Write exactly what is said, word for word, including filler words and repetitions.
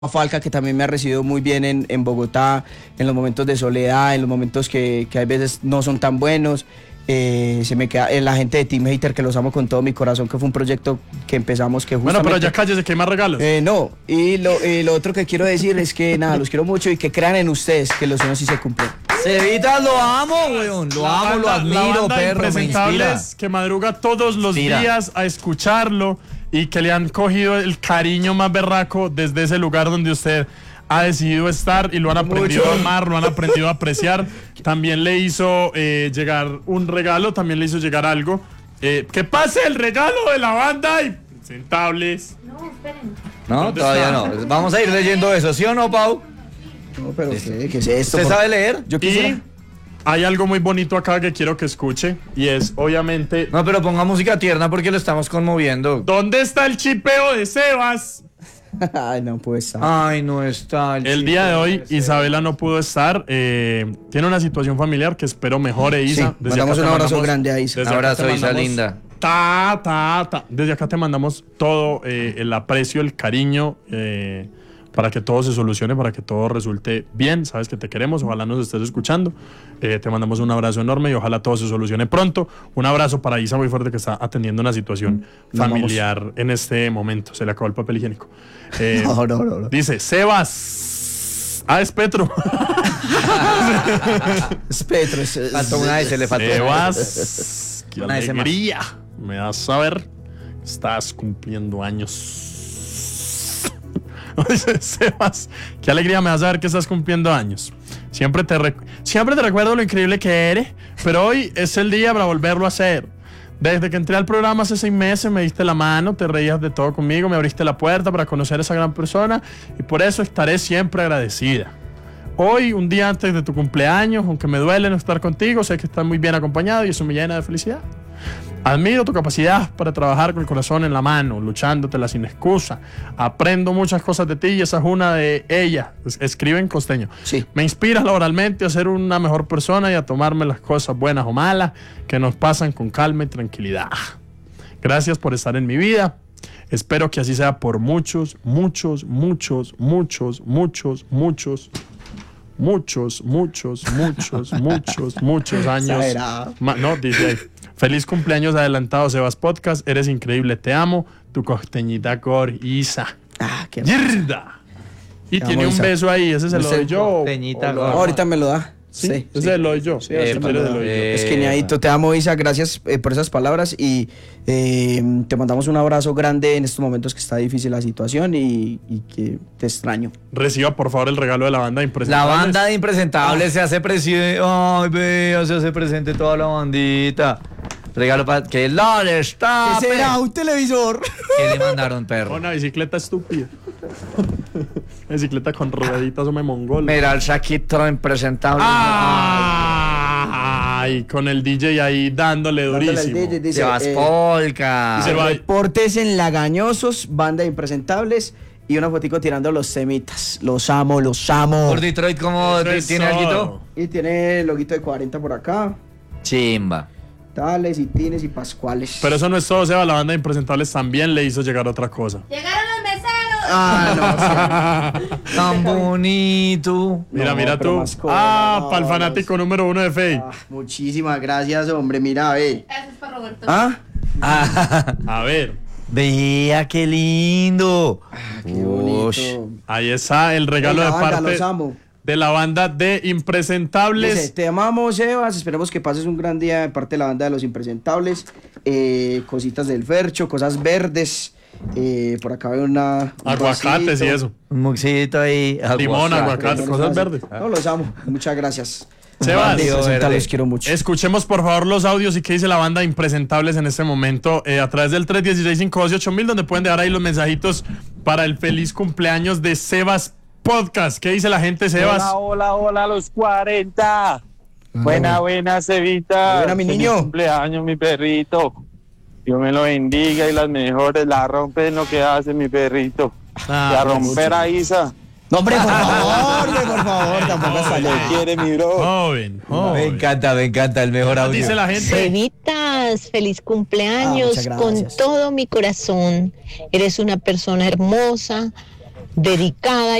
Falca, que también me ha recibido muy bien en, en Bogotá, en los momentos de soledad, en los momentos que, que a veces no son tan buenos. Eh, se me queda eh, la gente de Team Hater, que los amo con todo mi corazón, que fue un proyecto que empezamos que justamente... Bueno, pero ya cállese, que hay más regalos. Eh, no, y lo, y lo otro que quiero decir es que nada, los quiero mucho y que crean en ustedes que los sueños sí se cumplen. Cevita, lo amo, weón, lo La amo, banda- lo admiro, la banda perro, me inspira. Impresentables, que madruga todos los Inspira. días a escucharlo y que le han cogido el cariño más berraco desde ese lugar donde usted ha decidido estar y lo han aprendido a amar, lo han aprendido a apreciar. También le hizo eh, llegar un regalo, también le hizo llegar algo. Eh, que pase el regalo de la banda Impresentables. No, esperen. No, ¿Dónde todavía está? no. Vamos a ir leyendo eso, ¿sí o no, Pau? No, pero ¿qué, qué es esto? ¿Usted Por- sabe leer? Yo quisiera... Y hay algo muy bonito acá que quiero que escuche y es obviamente... No, pero ponga música tierna porque lo estamos conmoviendo. ¿Dónde está el chipeo de Sebas? Ay, no puede estar. Ay, no está. El chico. día de hoy Isabela no pudo estar, eh, tiene una situación familiar que espero mejore, Isa. Sí, Desde mandamos acá te un abrazo mandamos- grande a Isa. desde Un acá te abrazo, Isa mandamos linda. Ta, ta, ta. Desde acá te mandamos todo eh, el aprecio, el cariño, eh, para que todo se solucione, para que todo resulte bien. Sabes que te queremos, ojalá nos estés escuchando. Eh, te mandamos un abrazo enorme y ojalá todo se solucione pronto. Un abrazo para Isa muy fuerte, que está atendiendo una situación Nos familiar en este momento. Se le acabó el papel higiénico. Eh, No, no, no, no. Dice, Sebas. Ah, es Petro. Es Petro, es- es- Faltó una S, le faltó una S. Sebas. Qué Una S más. alegría. Me das a saber. Estás cumpliendo años. Dice Sebas, qué alegría me da saber que estás cumpliendo años. Siempre te, rec- siempre te recuerdo lo increíble que eres, pero hoy es el día para volverlo a hacer. Desde que entré al programa hace seis meses me diste la mano, te reías de todo conmigo, me abriste la puerta para conocer a esa gran persona y por eso estaré siempre agradecida. Hoy, un día antes de tu cumpleaños, aunque me duele no estar contigo, sé que estás muy bien acompañado y eso me llena de felicidad. Admiro tu capacidad para trabajar con el corazón en la mano, luchándotela sin excusa. Aprendo muchas cosas de ti y esa es una de ellas. Es- Escribe en costeño. Sí. Me inspiras laboralmente a ser una mejor persona y a tomarme las cosas buenas o malas que nos pasan con calma y tranquilidad. Gracias por estar en mi vida. Espero que así sea por muchos, muchos, muchos, muchos, muchos, muchos, muchos, muchos, muchos, muchos, muchos años. Exagerado. Ma- no, dice ahí. Feliz cumpleaños adelantado, Sebas Podcast. Eres increíble, te amo. Tu costeñita Cor Isa. Ah, qué... ¡Yerda! Y Te tiene amo, un Isa. beso ahí, ese se lo Ese doy yo. costeñita, O lo- Cor. Ahorita me lo da. Sí, Sí, ese sí. se lo doy yo. Sí, Ese ahorita me se lo lo da. doy yo. Eh, Es geniadito, te amo, Isa, gracias eh, por esas palabras y eh, te mandamos un abrazo grande en estos momentos que está difícil la situación y, y que te extraño. Reciba, por favor, el regalo de la banda La Impresentables. banda de Impresentables se hace presente. Ay, vea, se hace presente toda la bandita. Regalo para que la está. ¿Qué será? ¿Un televisor? ¿Qué le mandaron, perro? Una bicicleta estúpida. Bicicleta con rueditas o me mongol. Mira el saquito Impresentable. Ah, Ay, con el D J ahí dándole Dándole al durísimo. D J, dice, Llevas eh, polka. y se va- Reportes en Lagañosos, banda de Impresentables y una fotico tirando los semitas. Los amo, los amo. Por Detroit, ¿cómo Eso ti- es tiene todo. algo? Y tiene el loguito de cuarenta por acá. Chimba. Tales y Tines y Pascuales. Pero eso no es todo, Seba. La banda de Impresentables también le hizo llegar otra cosa. ¡Llegaron los meseros! Ah, no, sí. Tan bonito. Mira, No, mira pero tú. más cosas, Ah, no, para el fanático número uno de Faye. Ah, muchísimas gracias, hombre. Mira, ve. Eso es para Roberto. ¿Ah? Ah, A ver, vea qué lindo. Qué bonito. Ush. ahí está el regalo Venga, de banda, parte los amo. de la banda de Impresentables. Dice, te amamos, Sebas. Esperemos que pases un gran día de parte de la banda de los Impresentables. Eh, cositas del Fercho, cosas verdes. Eh, por acá veo una. un Aguacates y vasito. eso. Un muxito ahí. Limón, aguacate. aguacate, cosas verdes. No, los amo. Muchas gracias. Sebas. Banda de Dios, Impresentables, verde. los quiero mucho. Escuchemos por favor los audios y qué dice la banda Impresentables en este momento eh, a través del tres uno seis, cinco dos ocho mil, donde pueden dejar ahí los mensajitos para el feliz cumpleaños de Sebas Podcast. ¿Qué dice la gente, Sebas? Hola, hola, hola, los cuarenta. Buena, buena, Cevita. Buena, mi Feliz niño. cumpleaños, mi perrito. Dios me lo bendiga y las mejores. La rompe en lo que hace mi perrito. Ah, y a romper a Isa. No, hombre, por favor, hombre, por favor, tampoco hasta ¿Qué allá. quiere mi bro? Joven, Me joven. encanta, me encanta el mejor audio. Dice la gente. Cevitas, feliz Ah, cumpleaños muchas con gracias. todo mi corazón. Eres una persona hermosa, dedicada